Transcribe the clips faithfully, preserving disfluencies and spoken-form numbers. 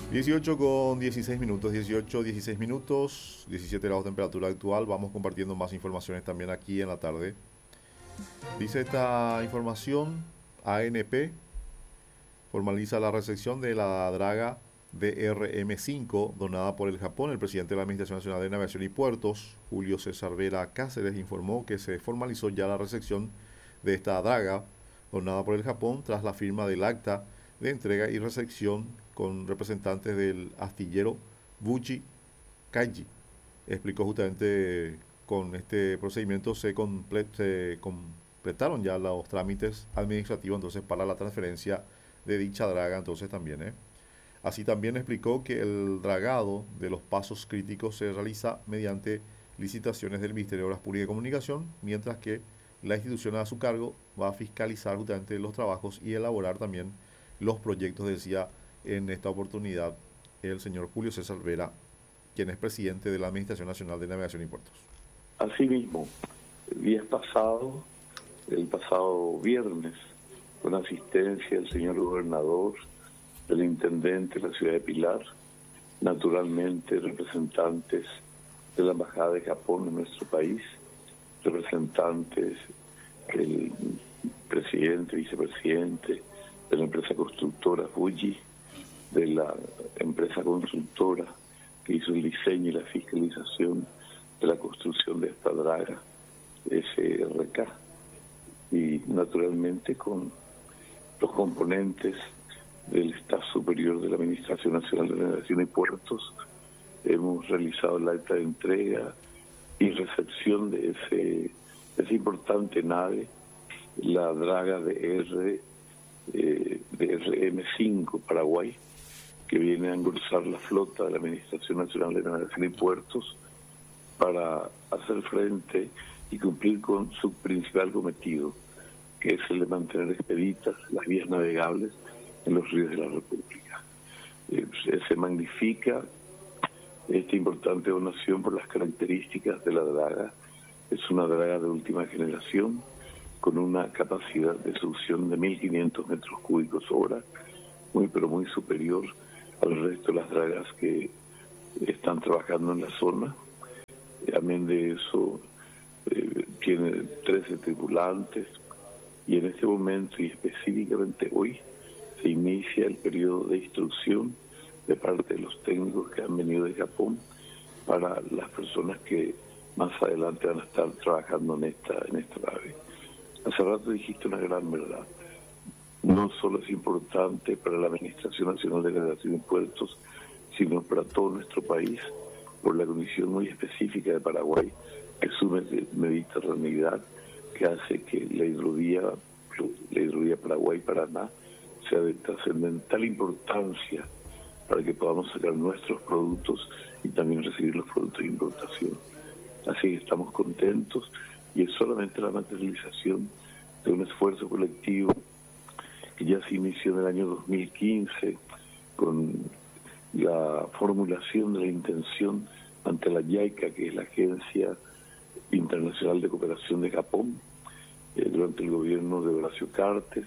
dieciocho con dieciséis minutos, dieciocho, dieciséis minutos, diecisiete grados de temperatura actual. Vamos compartiendo más informaciones también aquí en la tarde. Dice esta información, A N P formaliza la recepción de la draga D R M cinco donada por el Japón. El presidente de la Administración Nacional de Navegación y Puertos, Julio César Vera Cáceres, informó que se formalizó ya la recepción de esta draga donada por el Japón tras la firma del acta de entrega y recepción con representantes del astillero Buchi Kaiji. Explicó justamente con este procedimiento se, comple se completaron ya los trámites administrativos entonces para la transferencia de dicha draga entonces también. ¿eh? Así también explicó que el dragado de los pasos críticos se realiza mediante licitaciones del Ministerio de Obras Públicas y Comunicación, mientras que la institución a su cargo va a fiscalizar justamente los trabajos y elaborar también los proyectos, decía en esta oportunidad el señor Julio César Vera, quien es presidente de la Administración Nacional de Navegación y Puertos. Asimismo, el día pasado, el pasado viernes, con asistencia del señor gobernador, del intendente de la ciudad de Pilar, naturalmente representantes de la Embajada de Japón en nuestro país, representantes del presidente, vicepresidente de la empresa constructora Fuji, de la empresa consultora que hizo el diseño y la fiscalización de la construcción de esta draga, S R K, y naturalmente con los componentes del Staff Superior de la Administración Nacional de Navegación y Puertos, hemos realizado el acta de entrega y recepción de ese, esa importante nave, la draga de R, eh, de R M cinco Paraguay, que viene a engrosar la flota de la Administración Nacional de Navegación y Puertos para hacer frente y cumplir con su principal cometido, que es el de mantener expeditas las vías navegables en los ríos de la República. Eh, se magnifica esta importante donación por las características de la draga. Es una draga de última generación con una capacidad de succión de mil quinientos metros cúbicos hora, muy pero muy superior al resto de las dragas que están trabajando en la zona. Amén de eso, eh, tiene trece tripulantes y en este momento y específicamente hoy se inicia el periodo de instrucción de parte de los técnicos que han venido de Japón para las personas que más adelante van a estar trabajando en esta, en esta nave. Hace rato dijiste una gran verdad. No solo es importante para la Administración Nacional de Navegación y Puertos, sino para todo nuestro país, por la condición muy específica de Paraguay, que es su mediterraneidad, que hace que la hidrovía, la hidrovía Paraguay-Paraná sea de trascendental importancia para que podamos sacar nuestros productos y también recibir los productos de importación. Así que estamos contentos y es solamente la materialización de un esfuerzo colectivo que ya se inició en el año dos mil quince con la formulación de la intención ante la JICA, que es la Agencia Internacional de Cooperación de Japón, eh, durante el gobierno de Horacio Cartes.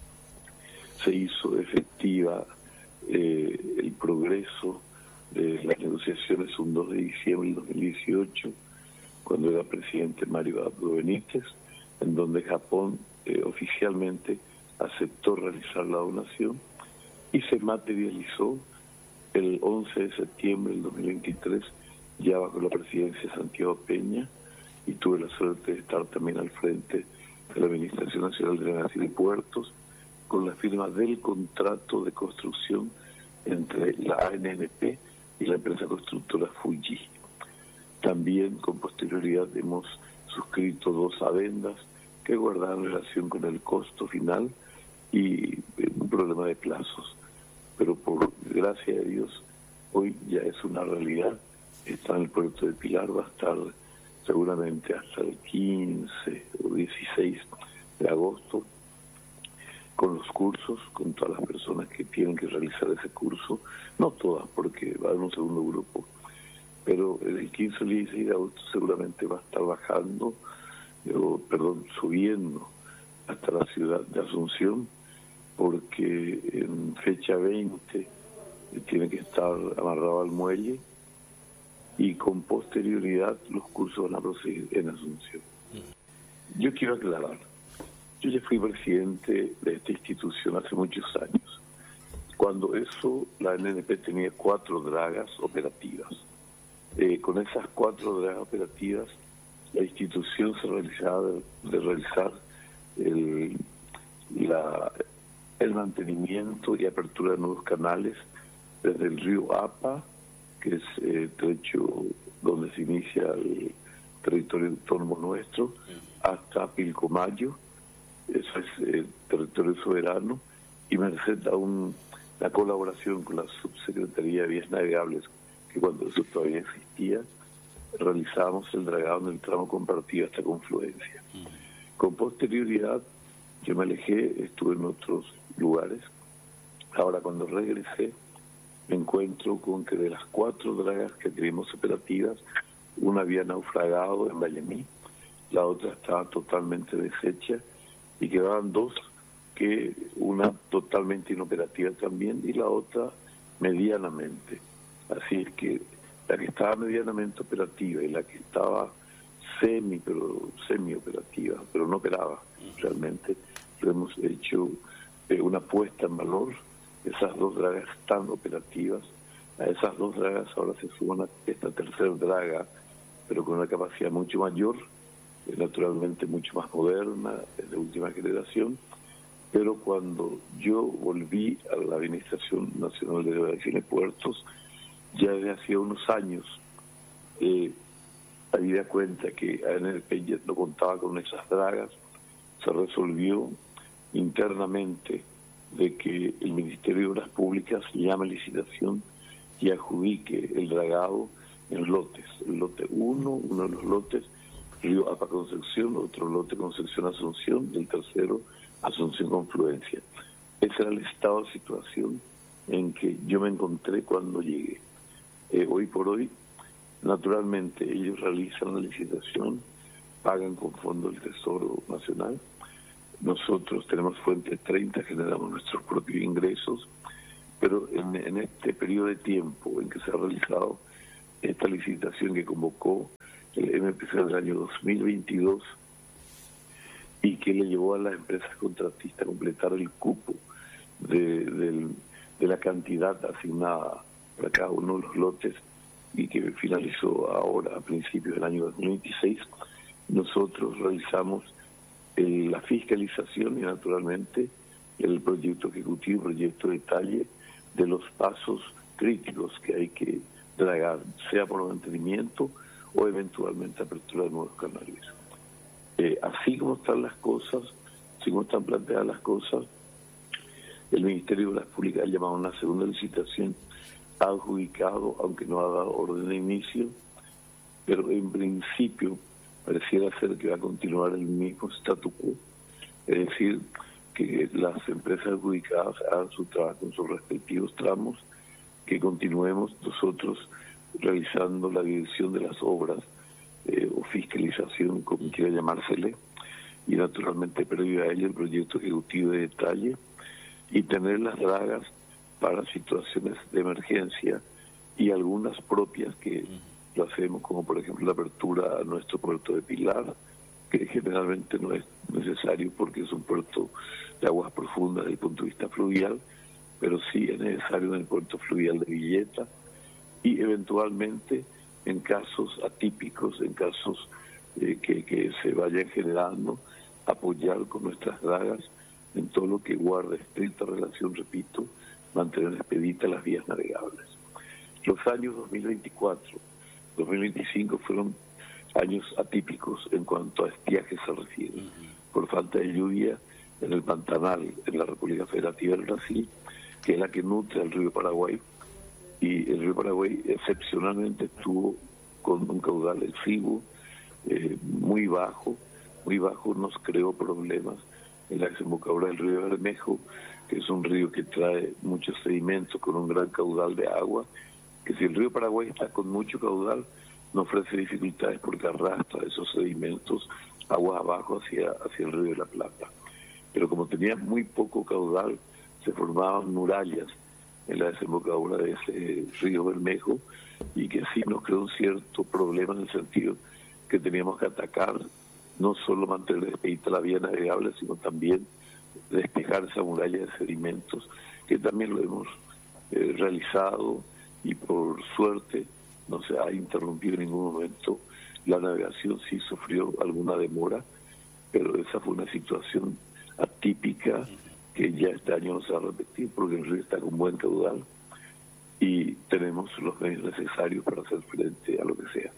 Se hizo efectiva eh, el progreso de las negociaciones un dos de diciembre del dos mil dieciocho, cuando era presidente Mario Abdo Benítez, en donde Japón eh, oficialmente aceptó realizar la donación y se materializó el once de septiembre del dos mil veintitrés, ya bajo la presidencia de Santiago Peña, y tuve la suerte de estar también al frente de la Administración Nacional de Navegación y Puertos, con la firma del contrato de construcción entre la A N N P y la empresa constructora Fuji. También con posterioridad hemos suscrito dos adendas que guardan relación con el costo final y un problema de plazos. Pero por gracia de Dios, hoy ya es una realidad. Está en el puerto de Pilar, va a estar seguramente hasta el quince o dieciséis de agosto con los cursos, con todas las personas que tienen que realizar ese curso, no todas, porque va a haber un segundo grupo, pero el quince o dieciséis de agosto seguramente va a estar bajando, o, perdón, subiendo hasta la ciudad de Asunción, porque en fecha veinte tiene que estar amarrado al muelle, y con posterioridad los cursos van a proseguir en Asunción. Yo quiero aclarar, yo ya fui presidente de esta institución hace muchos años. Cuando eso, la N N P tenía cuatro dragas operativas. Eh, con esas cuatro dragas operativas, la institución se realizaba de, de realizar el, la, el mantenimiento y apertura de nuevos canales desde el río Apa, que es el eh, trecho donde se inicia el territorio autónomo nuestro, hasta Pilcomayo. Eso es eh, territorio soberano, y merced a un, la colaboración con la Subsecretaría de Vías Navegables, que cuando eso todavía existía, realizábamos el dragado en el tramo compartido hasta Confluencia. Con posterioridad, yo me alejé, estuve en otros lugares. Ahora, cuando regresé, me encuentro con que de las cuatro dragas que teníamos operativas, una había naufragado en Vallemí, la otra estaba totalmente deshecha, y quedaban dos, que una totalmente inoperativa también y la otra medianamente. Así es que la que estaba medianamente operativa y la que estaba semi, pero semi operativa, pero no operaba realmente, lo hemos hecho eh, una puesta en valor. Esas dos dragas están operativas. A esas dos dragas ahora se suman esta tercera draga, pero con una capacidad mucho mayor, eh, naturalmente mucho más moderna, de última generación. Pero cuando yo volví a la Administración Nacional de Navegación y Puertos, ya desde hacía unos años, eh, habida cuenta que A N L P ya no contaba con esas dragas, se resolvió internamente de que el Ministerio de Obras Públicas llame licitación y adjudique el dragado en lotes. El lote uno, uno de los lotes, Río Apa Concepción, otro lote Concepción Asunción, y el tercero Asunción Confluencia. Ese era el estado de situación en que yo me encontré cuando llegué. Eh, hoy por hoy, naturalmente, ellos realizan la licitación, pagan con fondos del Tesoro Nacional. Nosotros tenemos fuente treinta, generamos nuestros propios ingresos, pero en, en este periodo de tiempo en que se ha realizado esta licitación que convocó el M P C del año dos mil veintidós y que le llevó a las empresas contratistas a completar el cupo de, de, de la cantidad asignada para cada uno de los lotes, y que finalizó ahora a principios del año dos mil veintiséis, nosotros realizamos eh, la fiscalización y naturalmente el proyecto ejecutivo, proyecto de detalle de los pasos críticos que hay que dragar, sea por mantenimiento o eventualmente apertura de nuevos canales. Eh, así como están las cosas, así como están planteadas las cosas, el Ministerio de Obras Públicas ha llamado a una segunda licitación, ha adjudicado, aunque no ha dado orden de inicio, pero en principio pareciera ser que va a continuar el mismo statu quo, es decir, que las empresas adjudicadas hagan su trabajo en sus respectivos tramos, que continuemos nosotros realizando la dirección de las obras eh, o fiscalización, como quiera llamársele, y naturalmente previo a ello el proyecto ejecutivo de detalle, y tener las dragas para situaciones de emergencia y algunas propias que lo hacemos, como por ejemplo la apertura a nuestro puerto de Pilar, que generalmente no es necesario porque es un puerto de aguas profundas desde el punto de vista fluvial, pero sí es necesario en el puerto fluvial de Villeta, y eventualmente en casos atípicos, en casos eh, que, que se vayan generando, apoyar con nuestras dragas en todo lo que guarda estricta relación, repito, mantener expeditas las vías navegables. Los años dos mil veinticuatro, dos mil veinticinco fueron años atípicos en cuanto a estiaje se refiere, por falta de lluvia en el Pantanal, en la República Federativa del Brasil, que es la que nutre al río Paraguay, y el río Paraguay excepcionalmente estuvo con un caudal exiguo, eh, muy bajo, muy bajo, nos creó problemas en la desembocadura del río Bermejo, que es un río que trae muchos sedimentos con un gran caudal de agua, que si el río Paraguay está con mucho caudal, no ofrece dificultades porque arrastra esos sedimentos aguas abajo hacia, hacia el río de la Plata. Pero como tenía muy poco caudal, se formaban murallas en la desembocadura de ese río Bermejo, y que sí nos creó un cierto problema en el sentido que teníamos que atacar, no solo mantener despejada la vía navegable, sino también despejar esa muralla de sedimentos, que también lo hemos eh, realizado, y por suerte no se ha interrumpido en ningún momento. La navegación sí sufrió alguna demora, pero esa fue una situación atípica que ya este año no se va a repetir, porque el río está con buen caudal y tenemos los medios necesarios para hacer frente a lo que sea.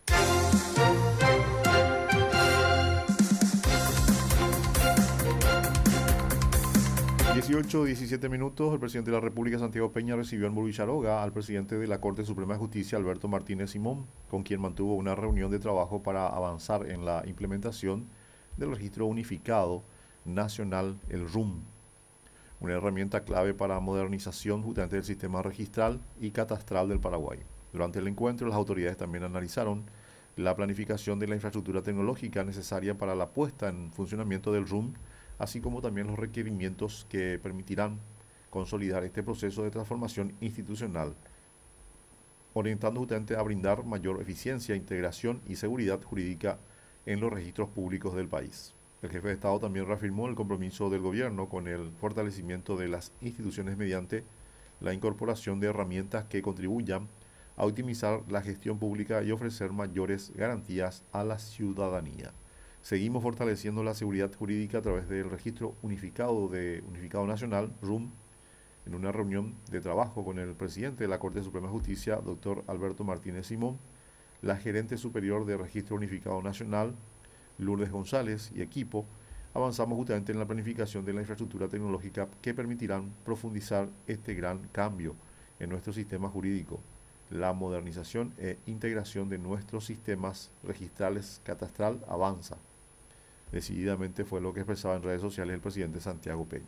dieciocho, diecisiete minutos, el presidente de la República, Santiago Peña, recibió en Borucharoga al presidente de la Corte Suprema de Justicia, Alberto Martínez Simón, con quien mantuvo una reunión de trabajo para avanzar en la implementación del Registro Unificado Nacional, el R U M, una herramienta clave para la modernización justamente del sistema registral y catastral del Paraguay. Durante el encuentro, las autoridades también analizaron la planificación de la infraestructura tecnológica necesaria para la puesta en funcionamiento del R U M, así como también los requerimientos que permitirán consolidar este proceso de transformación institucional, orientando justamente a brindar mayor eficiencia, integración y seguridad jurídica en los registros públicos del país. El jefe de Estado también reafirmó el compromiso del gobierno con el fortalecimiento de las instituciones mediante la incorporación de herramientas que contribuyan a optimizar la gestión pública y ofrecer mayores garantías a la ciudadanía. Seguimos fortaleciendo la seguridad jurídica a través del Registro Unificado, de, Unificado Nacional, R U M, en una reunión de trabajo con el presidente de la Corte Suprema de Justicia, doctor Alberto Martínez Simón, la gerente superior del Registro Unificado Nacional, Lourdes González, y equipo. Avanzamos justamente en la planificación de la infraestructura tecnológica que permitirán profundizar este gran cambio en nuestro sistema jurídico, la modernización e integración de nuestros sistemas registrales catastral avanza. Decididamente fue lo que expresaba en redes sociales el presidente Santiago Peña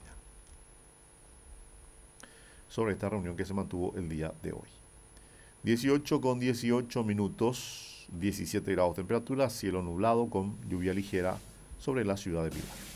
sobre esta reunión que se mantuvo el día de hoy. dieciocho con dieciocho minutos, diecisiete grados temperatura, cielo nublado con lluvia ligera sobre la ciudad de Pilar.